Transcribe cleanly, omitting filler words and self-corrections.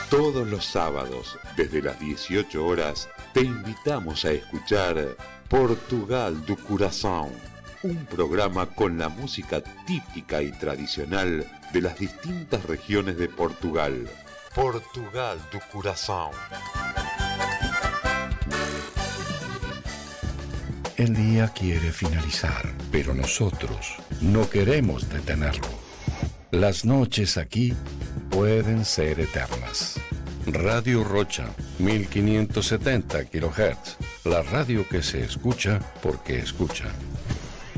Todos los sábados, desde las 18 horas, te invitamos a escuchar Portugal do Coração, un programa con la música típica y tradicional de las distintas regiones de Portugal. Portugal do Coração. El día quiere finalizar, pero nosotros no queremos detenerlo. Las noches aquí pueden ser eternas. Radio Rocha, 1570 kHz. La radio que se escucha porque escucha.